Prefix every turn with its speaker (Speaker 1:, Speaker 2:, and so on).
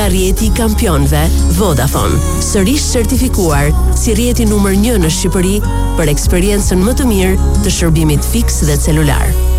Speaker 1: nga rrjeti i kampionëve Vodafone, sërish certifikuar si rrjeti numër 1 në Shqipëri për eksperiencën më të mirë të shërbimit fiks dhe celular.